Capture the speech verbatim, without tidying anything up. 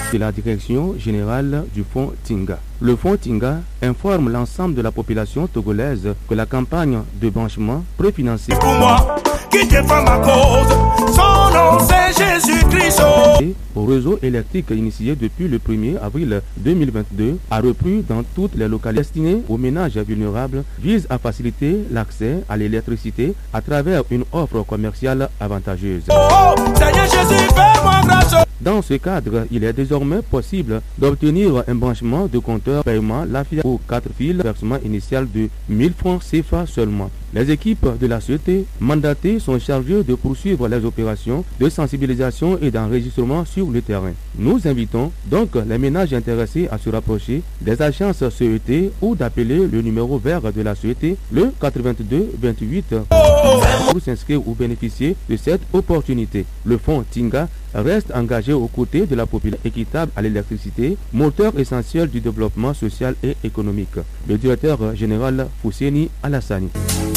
de la direction générale du fonds Tinga. Le fonds Tinga informe l'ensemble de la population togolaise que la campagne de branchement préfinancée pour moi qui défend ma cause, son nom c'est Jésus-Christ. Au réseau électrique initié depuis le premier avril deux mille vingt-deux a repris dans toutes les localités destinées aux ménages vulnérables, vise à faciliter l'accès à l'électricité à travers une offre commerciale avantageuse. Oh, Seigneur Jésus, fais-moi grâce. Dans ce cadre, il est désormais possible d'obtenir un branchement de compteur paiement l'A F I A aux quatre fils, versement initial de mille francs C F A seulement. Les équipes de la société mandatées sont chargées de poursuivre les opérations de sensibilisation et d'enregistrement sur le terrain. Nous invitons donc les ménages intéressés à se rapprocher des agences C E T ou d'appeler le numéro vert de la société, le quatre-vingt-deux vingt-huit, pour s'inscrire ou bénéficier de cette opportunité. Le fonds Tinga reste engagé aux côtés de la population équitable à l'électricité, moteur essentiel du développement social et économique. Le directeur général Fousseni Alassani.